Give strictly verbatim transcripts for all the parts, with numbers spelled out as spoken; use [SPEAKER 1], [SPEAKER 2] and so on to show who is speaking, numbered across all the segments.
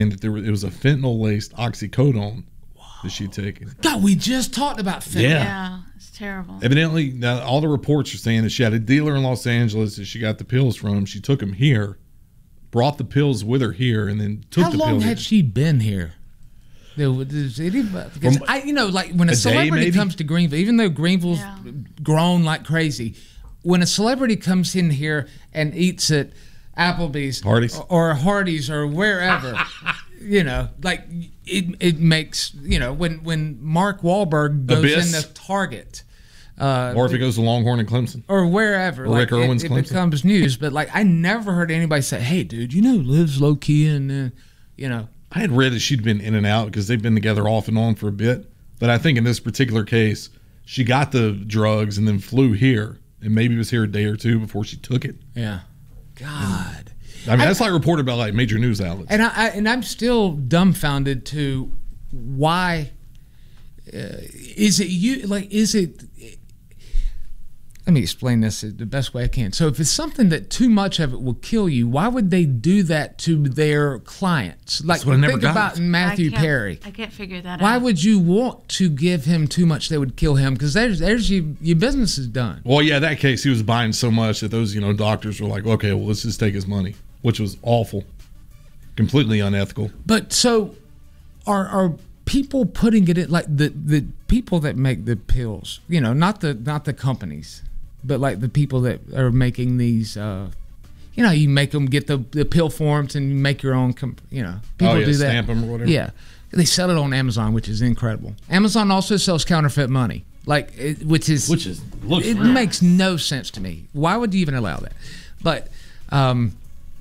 [SPEAKER 1] and that there was, it was a fentanyl-laced oxycodone wow. that she'd taken.
[SPEAKER 2] God, we just talked about fentanyl.
[SPEAKER 3] Yeah. yeah, it's terrible.
[SPEAKER 1] Evidently, now all the reports are saying that she had a dealer in Los Angeles that she got the pills from. She took them here, brought the pills with her here, and then took
[SPEAKER 2] How
[SPEAKER 1] the pills.
[SPEAKER 2] How long had she been here? Because I, you know, like when a, a celebrity comes to Greenville, even though Greenville's yeah. grown like crazy, when a celebrity comes in here and eats at Applebee's
[SPEAKER 1] Hardee's.
[SPEAKER 2] or, or Hardee's or wherever, you know, like it it makes, you know, when, when Mark Wahlberg goes
[SPEAKER 1] Abyss.
[SPEAKER 2] into Target. Uh,
[SPEAKER 1] or if it goes to Longhorn and Clemson.
[SPEAKER 2] Or wherever.
[SPEAKER 1] Or
[SPEAKER 2] like
[SPEAKER 1] Rick Owens,
[SPEAKER 2] it,
[SPEAKER 1] Clemson.
[SPEAKER 2] It becomes news. But like I never heard anybody say, hey, dude, you know who lives low-key and, uh, you know.
[SPEAKER 1] I had read that she'd been in and out because they've been together off and on for a bit. But I think in this particular case, she got the drugs and then flew here. And maybe was here a day or two before she took it.
[SPEAKER 2] Yeah. God.
[SPEAKER 1] I mean, I, that's like reported by like major news outlets.
[SPEAKER 2] And, I, I, and I'm still dumbfounded to why uh, is it you, like, is it... Let me explain this the best way I can. So if it's something that too much of it will kill you, why would they do that to their clients? Like,
[SPEAKER 1] That's what I never
[SPEAKER 2] think
[SPEAKER 1] got.
[SPEAKER 2] about Matthew
[SPEAKER 3] I
[SPEAKER 2] Perry.
[SPEAKER 3] I can't figure that
[SPEAKER 2] why
[SPEAKER 3] out.
[SPEAKER 2] Why would you want to give him too much that would kill him? Because there's, there's your, your business is done.
[SPEAKER 1] Well, yeah, that case, he was buying so much that those, you know, doctors were like, okay, well, let's just take his money, which was awful, completely unethical.
[SPEAKER 2] But so are are people putting it in, like the, the people that make the pills, you know, not the not the companies, but like the people that are making these, uh, you know, you make them get the, the pill forms and you make your own, comp- you know, people
[SPEAKER 1] oh, yeah,
[SPEAKER 2] do that.
[SPEAKER 1] Stamp them or whatever.
[SPEAKER 2] Yeah. They sell it on Amazon, which is incredible. Amazon also sells counterfeit money, like it, which is,
[SPEAKER 1] which is, looks
[SPEAKER 2] it
[SPEAKER 1] real.
[SPEAKER 2] makes no sense to me. Why would you even allow that? But, um,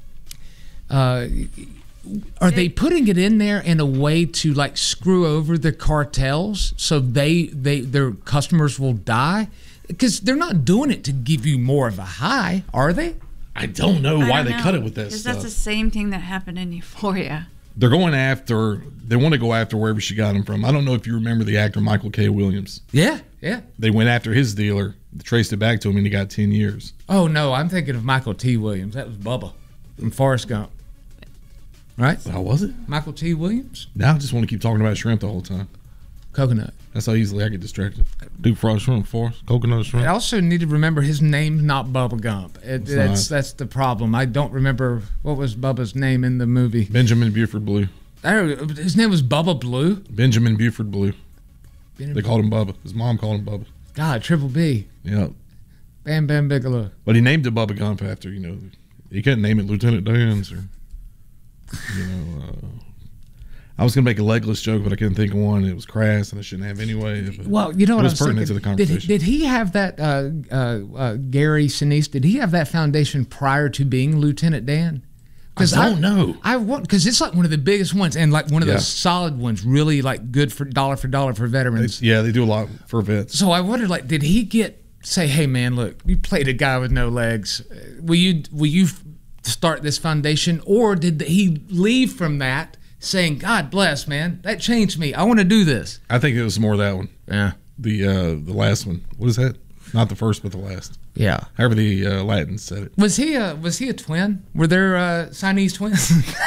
[SPEAKER 2] uh, are they putting it in there in a way to like screw over the cartels so they, they their customers will die? Because they're not doing it to give you more of a high, are they?
[SPEAKER 1] I don't know why
[SPEAKER 3] don't
[SPEAKER 1] they
[SPEAKER 3] know.
[SPEAKER 1] cut it with that
[SPEAKER 3] Because
[SPEAKER 1] stuff.
[SPEAKER 3] that's the same thing that happened in Euphoria.
[SPEAKER 1] They're going after, they want to go after wherever she got them from. I don't know if you remember the actor Michael K. Williams.
[SPEAKER 2] Yeah, yeah.
[SPEAKER 1] They went after his dealer, traced it back to him, and he got ten years.
[SPEAKER 2] Oh, no, I'm thinking of Michael T. Williams. That was Bubba from Forrest Gump. Right?
[SPEAKER 1] How was it?
[SPEAKER 2] Michael T. Williams?
[SPEAKER 1] Now I just want to keep talking about shrimp the whole time.
[SPEAKER 2] Coconut.
[SPEAKER 1] That's how easily I get distracted. Deep fried shrimp, Forrest, coconut shrimp.
[SPEAKER 2] I also need to remember his name's not Bubba Gump. It,
[SPEAKER 1] It's
[SPEAKER 2] that's
[SPEAKER 1] not.
[SPEAKER 2] that's the problem. I don't remember what was Bubba's name in the movie.
[SPEAKER 1] Benjamin Buford Blue.
[SPEAKER 2] I don't, his name was Bubba Blue?
[SPEAKER 1] Benjamin Buford Blue.
[SPEAKER 2] Ben-
[SPEAKER 1] They called him Bubba. His mom called him Bubba.
[SPEAKER 2] God, Triple B.
[SPEAKER 1] Yeah.
[SPEAKER 2] Bam Bam Bigelow.
[SPEAKER 1] But he named it Bubba Gump after, you know, he couldn't name it Lieutenant Dan's or, you know, uh, I was going to make a legless joke, but I couldn't think of one. It was crass, and I shouldn't have anyway. But
[SPEAKER 2] Well, you know what
[SPEAKER 1] it
[SPEAKER 2] I
[SPEAKER 1] was
[SPEAKER 2] was
[SPEAKER 1] pertinent
[SPEAKER 2] thinking?
[SPEAKER 1] to the
[SPEAKER 2] Did he,
[SPEAKER 1] conversation.
[SPEAKER 2] did he have that, uh, uh, uh, Gary Sinise, did he have that foundation prior to being Lieutenant Dan?
[SPEAKER 1] I don't know.
[SPEAKER 2] I want, because it's like one of the biggest ones and like one of
[SPEAKER 1] Yeah.
[SPEAKER 2] those solid ones, really like good for dollar for dollar for veterans.
[SPEAKER 1] They- yeah, they do a lot for vets.
[SPEAKER 2] So I wondered, like, did he get say, hey man, look, you played a guy with no legs. Will you will you start this foundation, or did he leave from that saying, God bless, man, that changed me. I want to do this.
[SPEAKER 1] I think it was more that one.
[SPEAKER 2] Yeah.
[SPEAKER 1] The uh, the last one. What is that? Not the first, but the last.
[SPEAKER 2] Yeah.
[SPEAKER 1] However the uh, Latins said it.
[SPEAKER 2] Was he a was he a twin? Were there uh, Siamese twins?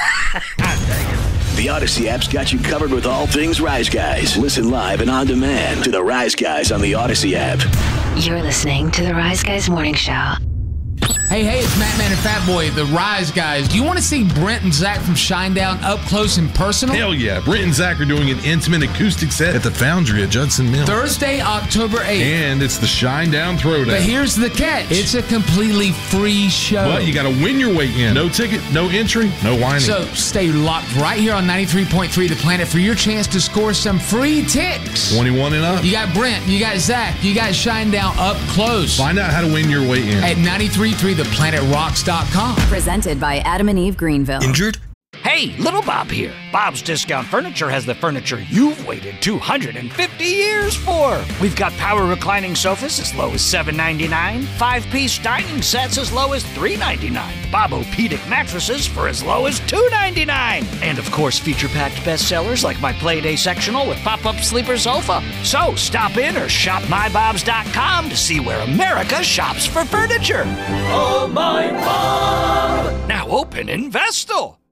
[SPEAKER 4] The Odyssey app's got you covered with all things Rise Guys. Listen live and on demand to the Rise Guys on the Odyssey app.
[SPEAKER 5] You're listening to the Rise Guys Morning Show.
[SPEAKER 2] Hey, hey, it's Matt Man and Fat Boy, the Rise Guys. Do you want to see Brent and Zach from Shinedown up close and personal?
[SPEAKER 1] Hell yeah. Brent and Zach are doing an intimate acoustic set at the Foundry at Judson Mill.
[SPEAKER 2] Thursday, October eighth.
[SPEAKER 1] And it's the Shinedown Throwdown.
[SPEAKER 2] But here's the catch. It's a completely free show.
[SPEAKER 1] But you got to win your way in. No ticket, no entry, no whining.
[SPEAKER 2] So stay locked right here on ninety-three point three The Planet for your chance to score some free ticks.
[SPEAKER 1] twenty-one and up.
[SPEAKER 2] You got Brent, you got Zach, you got Shinedown up close.
[SPEAKER 1] Find out how to win your way in.
[SPEAKER 2] At ninety-three point three the planet rocks dot com.
[SPEAKER 6] Presented by Adam and Eve Greenville.
[SPEAKER 7] Injured?
[SPEAKER 8] Hey, Little Bob here. Bob's Discount Furniture has the furniture you've waited two hundred fifty years for. We've got power reclining sofas as low as seven ninety-nine, five-piece dining sets as low as three ninety-nine, Bob-O-Pedic mattresses for as low as two ninety-nine, and of course feature-packed bestsellers like my Playday sectional with pop-up sleeper sofa. So stop in or shop my bobs dot com to see where America shops for furniture.
[SPEAKER 9] Oh, my Bob!
[SPEAKER 8] Now open in Vestal.